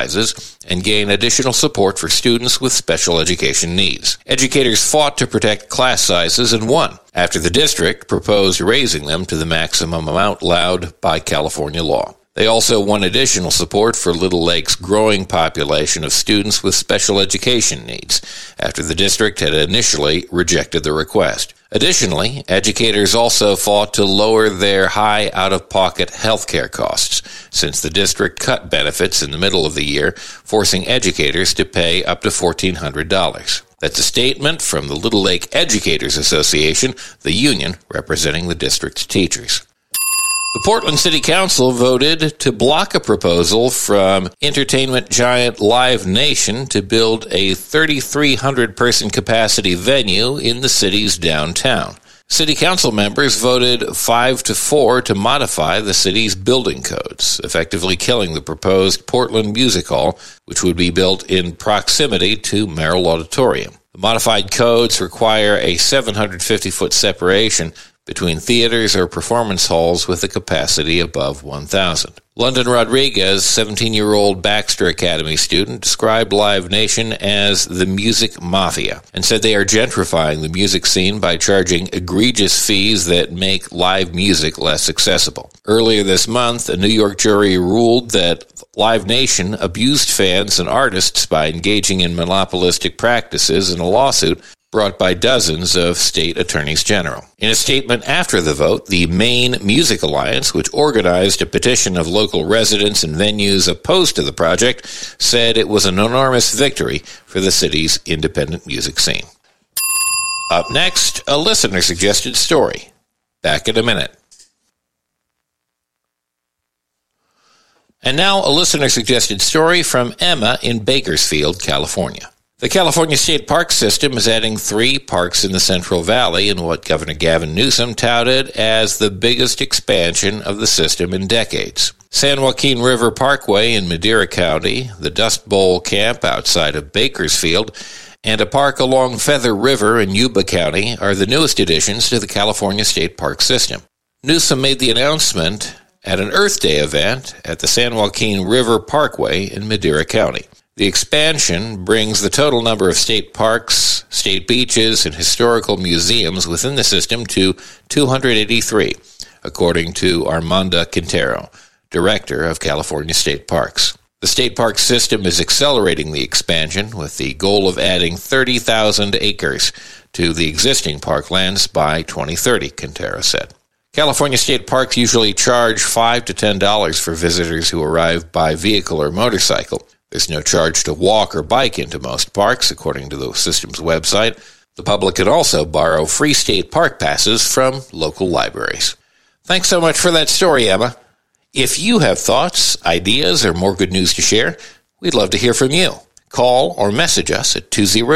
sizes and gain additional support for students with special education needs. Educators fought to protect class sizes and won after the district proposed raising them to the maximum amount allowed by California law. They also won additional support for Little Lake's growing population of students with special education needs after the district had initially rejected the request. Additionally, educators also fought to lower their high out-of-pocket health care costs, since the district cut benefits in the middle of the year, forcing educators to pay up to $1,400. That's a statement from the Little Lake Educators Association, the union representing the district's teachers. The Portland City Council voted to block a proposal from entertainment giant Live Nation to build a 3,300-person capacity venue in the city's downtown. City Council members voted 5-4 to modify the city's building codes, effectively killing the proposed Portland Music Hall, which would be built in proximity to Merrill Auditorium. The modified codes require a 750-foot separation between theaters or performance halls with a capacity above 1,000. London Rodriguez, 17-year-old Baxter Academy student, described Live Nation as the music mafia and said they are gentrifying the music scene by charging egregious fees that make live music less accessible. Earlier this month, a New York jury ruled that Live Nation abused fans and artists by engaging in monopolistic practices in a lawsuit brought by dozens of state attorneys general. In a statement after the vote, the Maine Music Alliance, which organized a petition of local residents and venues opposed to the project, said it was an enormous victory for the city's independent music scene. Up next, a listener-suggested story. Back in a minute. And now, a listener-suggested story from Emma in Bakersfield, California. The California State Park System is adding 3 parks in the Central Valley in what Governor Gavin Newsom touted as the biggest expansion of the system in decades. San Joaquin River Parkway in Madera County, the Dust Bowl Camp outside of Bakersfield, and a park along Feather River in Yuba County are the newest additions to the California State Park System. Newsom made the announcement at an Earth Day event at the San Joaquin River Parkway in Madera County. The expansion brings the total number of state parks, state beaches, and historical museums within the system to 283, according to Armanda Quintero, Director of California State Parks. The state park system is accelerating the expansion with the goal of adding 30,000 acres to the existing parklands by 2030, Quintero said. California state parks usually charge $5 to $10 for visitors who arrive by vehicle or motorcycle. There's no charge to walk or bike into most parks, according to the system's website. The public can also borrow free state park passes from local libraries. Thanks so much for that story, Emma. If you have thoughts, ideas, or more good news to share, we'd love to hear from you. Call or message us at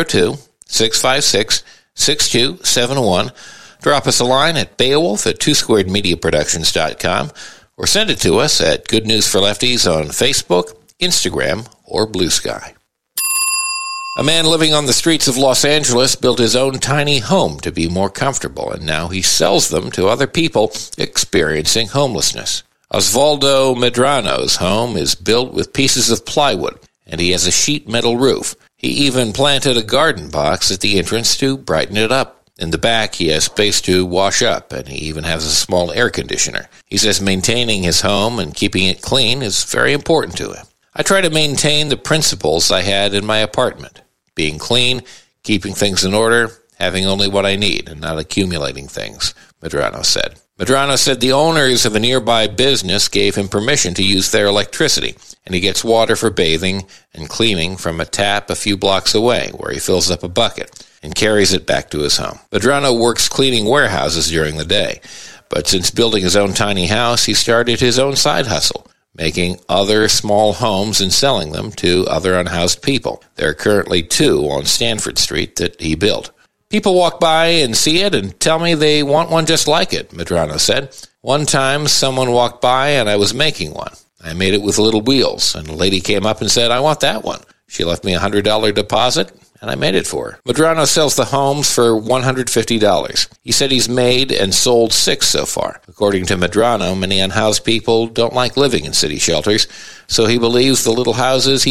202-656-6271. Drop us a line at Beowulf@twosquaredmediaproductions.com or send it to us at Good News for Lefties on Facebook, Instagram, or Blue Sky. A man living on the streets of Los Angeles built his own tiny home to be more comfortable, and now he sells them to other people experiencing homelessness. Osvaldo Medrano's home is built with pieces of plywood, and he has a sheet metal roof. He even planted a garden box at the entrance to brighten it up. In the back, he has space to wash up, and he even has a small air conditioner. He says maintaining his home and keeping it clean is very important to him. I try to maintain the principles I had in my apartment. Being clean, keeping things in order, having only what I need, and not accumulating things, Medrano said. Medrano said the owners of a nearby business gave him permission to use their electricity, and he gets water for bathing and cleaning from a tap a few blocks away, where he fills up a bucket and carries it back to his home. Medrano works cleaning warehouses during the day, but since building his own tiny house, he started his own side hustle, making other small homes and selling them to other unhoused people. There are currently 2 on Stanford Street that he built. People walk by and see it and tell me they want one just like it, Medrano said. One time, someone walked by and I was making one. I made it with little wheels, and a lady came up and said, I want that one. She left me a $100 deposit, and I made it for her. Medrano sells the homes for $150. He said he's made and sold 6 so far. According to Medrano, many unhoused people don't like living in city shelters, so he believes the little houses he